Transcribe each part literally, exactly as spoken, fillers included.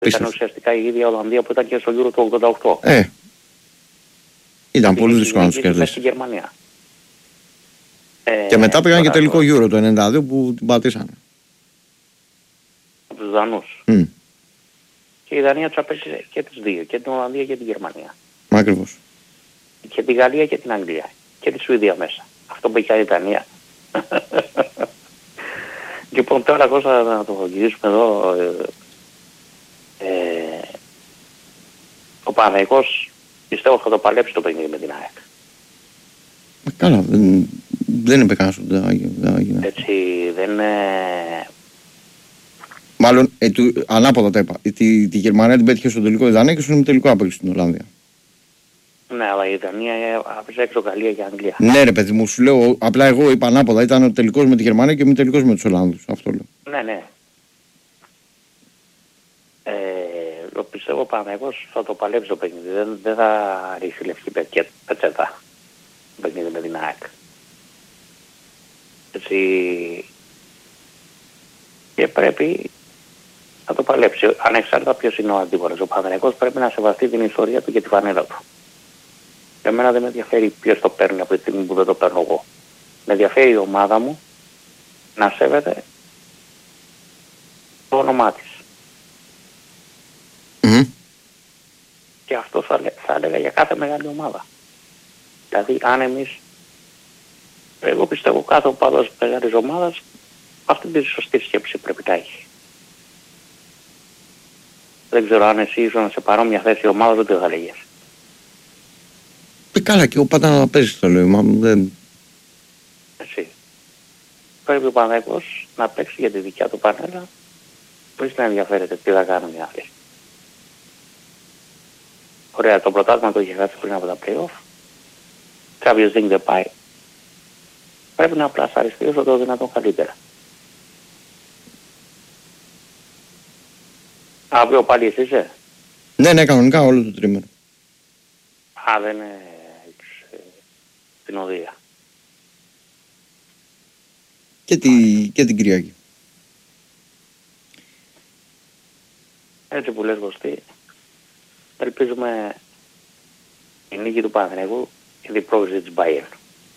Ήταν ουσιαστικά η ίδια Ολλανδία που ήταν και στο Euro του ογδόντα οκτώ. Ε, ήταν πολύ δύσκολο να τους κερδίσει. Στη Γερμανία. Και μετά πήγαν και τελικό Euro το ενενήντα δύο που την πατήσανε. Από τους Δανούς. Mm. Και η Δανία τους απέστησε και τις δύο, και την Ολλανδία και την Γερμανία. Ακριβώς. Και τη Γαλλία και την Αγγλία. Και τη Σουηδία μέσα. Αυτό που είχε η Δανία. Λοιπόν, τώρα Κώστα να το γυρίσουμε εδώ. Ε, ε, ο Παναθηναϊκός πιστεύω θα το παλέψει το παιχνίδι με την ΑΕΚ. Ε, καλά, δεν, δεν είπε κανένας ότι δεν έγινε. Έτσι δεν είναι... Μάλλον ε, του, ανάποδα τα είπα. Τη, τη Γερμανία την πέτυχε στο τελικό η Δανία και στον ημιτελικό απέξω στην Ολλανδία. Ναι, αλλά η Δανία άφησε έξω Γαλλία και Αγγλία. Ναι, ρε παιδί μου, σου λέω, απλά εγώ είπα ανάποδα. Ήταν ο τελικός με τη Γερμανία και ο ημιτελικός με τους Ολλανδούς. Αυτό λέω. Ναι, ναι. Ε, το πιστεύω Παναθηναϊκός θα το παλέψει το παιχνίδι. Δεν, δεν θα ρίξει λευκή πετσέτα το παιχνίδι με την ΑΕΚ. Έτσι... Και πρέπει να το παλέψει. Ανεξάρτητα ποιος είναι ο αντίπαλος. Ο Παναθηναϊκός πρέπει να σεβαστεί την ιστορία του και τη φανέλα του. Εμένα δεν με ενδιαφέρει ποιος το παίρνει από τη στιγμή που δεν το παίρνω εγώ. Με ενδιαφέρει η ομάδα μου να σέβεται το όνομά της. Mm-hmm. Και αυτό θα, θα έλεγα για κάθε μεγάλη ομάδα. Δηλαδή αν εμείς, εγώ πιστεύω κάθε οπαδός μεγάλης ομάδας αυτή τη σωστή σκέψη πρέπει να έχει. Δεν ξέρω αν εσύ ήσουν σε παρόμοια θέση ομάδας ούτε θα λέγες. Ε, καλά και ο πάντα να παίζει το λέω, μα δεν... Εσύ. Πρέπει ο Παναθηναϊκός να παίξει για τη δικιά του πανέλα χωρίς να ενδιαφέρεται τι θα κάνουν οι άλλοι. Ωραία, το πρωτάθλημα το είχε χάσει πριν από τα play-off. Κάποιος δεν πάει. Πρέπει να πλασαριστεί όσο το δυνατόν καλύτερα. Αύριο πάλι εσύ είσαι. Ναι, ναι, κανονικά όλο το τρίμηνο. Α, δεν είναι στην οδεία. Και, τη, και την Κυριακή. Έτσι που λες Κωστή, ελπίζουμε η νίκη του Παναθηναϊκού και την πρόκριση της Bayern.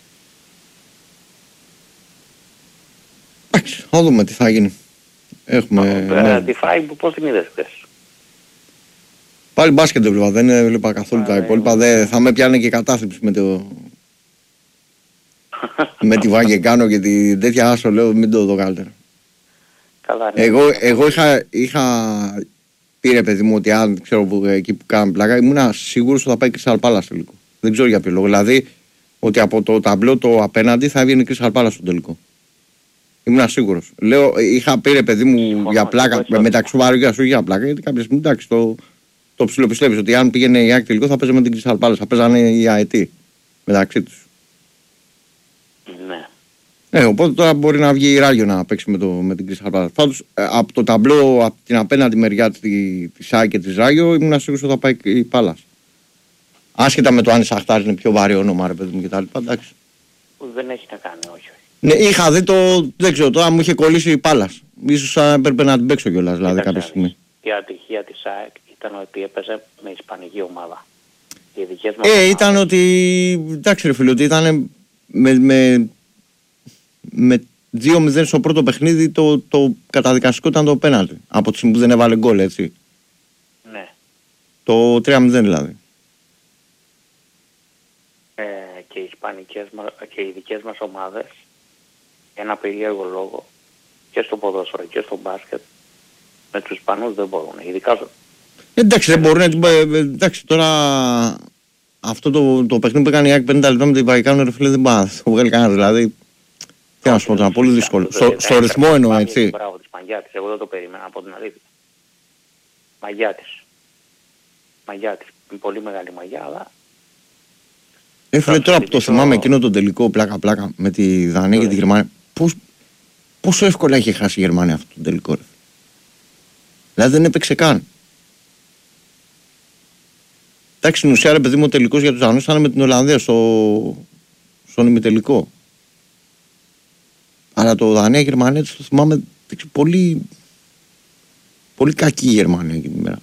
Εντάξει, θα δούμε τι θα γίνει. Έχουμε... Ναι. Τη φάει που πώς την είδες χθες. Πάλι μπάσκετ έβλεπα, δεν έβλεπα καθόλου Α, τα υπόλοιπα. Δεν, θα με πιάνε και κατάθλιψη με το... με τη Βαγεκάνο και τη τέτοια άσο, λέω μην το δω καλύτερα. Καλά, ναι. Εγώ, εγώ είχα, είχα πει ρε παιδί μου ότι αν ξέρω που, εκεί που κάναμε πλάκα ήμουν σίγουρος ότι θα πάει Crystal Palace στο τελικό. Δεν ξέρω για ποιο λόγο. Δηλαδή ότι από το ταμπλό το απέναντι θα έβγαινε Crystal Palace στο τελικό. Ήμουν σίγουρος. Λέω, είχα πει ρε παιδί μου Συμφωνώ, για πλάκα, μεταξύ του Βαρού και Ασού για πλάκα, γιατί κάποια στιγμή εντάξει το, το ψιλοπιστεύεις ότι αν πήγαινε η ΑΕΚ τελικό θα παίζε με την Crystal Palace, θα παίζανε οι ΑΕΤ μεταξύ τους. Ναι. Ε, οπότε τώρα μπορεί να βγει η Ράγιο να παίξει με, το, με την Crystal Palace. Πάντως ε, από το ταμπλό, από την απέναντι μεριά της ΑΕΚ και της Ράγιο, ήμουν σίγουρος ότι θα πάει η Palace. Άσχετα με το αν η Σαχτάρ είναι πιο βαρύ όνομα, ρε παιδί μου κτλ. Εντάξει. Δεν έχει να κάνει, όχι. Ναι, είχα δει το. Δεν ξέρω, τώρα μου είχε κολλήσει η Πάλας. Ίσως έπρεπε να την παίξω κιόλας, δηλαδή κάποια στιγμή. Η ατυχία της ΑΕΚ ήταν ότι έπαιζε με ισπανική ομάδα. Οι δικές μας ε, ομάδες... ήταν ότι. Εντάξει, ρε φίλε, ότι ήταν με, με, με δύο μηδέν στο πρώτο παιχνίδι το, το καταδικαστικό ήταν το πέναλτι. Από τη στιγμή που δεν έβαλε γκολ, έτσι. Ναι. Το τρία μηδέν δηλαδή. Ε, και οι ισπανικές και οι δικές μας ομάδες, ένα περίεργο λόγο, και στο ποδόσφαιρο και στο μπάσκετ, με τους Ισπανούς δεν μπορούν. Ειδικά στο... Εντάξει, δεν μπορούν. Εντάξει, τώρα αυτό το, το παιχνίδι που έκανε η ΑΕΚ πενήντα λεπτά με την Βαγεκάνο, ρε φίλε, δεν πάει να το βγάλει κανένας. Δηλαδή, τι να σου πω, ήταν πολύ δύσκολο. Στο, στο ρυθμό εννοώ, έτσι. Μπράβο της Μαγιάτης, εγώ δεν το περίμενα από την αλήθεια. Μαγιάτης. Μαγιάτης. Είναι πολύ μεγάλη μαγιά, αλλά... Ε, φίλε, τώρα που το θυμάμαι εκείνο το τελικό πλάκα-πλάκα με τη Δανία και τη Γερμανία, πώς, πόσο εύκολα είχε χάσει η Γερμανία αυτό το τελικό, ρε. Δηλαδή δεν έπαιξε καν. Εντάξει, στην ουσία, ρε παιδί μου, ο τελικός για τους Δανούς ήταν με την Ολλανδία στο, στον ημιτελικό. Αλλά το Δανία-Γερμανία το θυμάμαι πολύ... Πολύ κακή η Γερμανία εκείνη τη μέρα.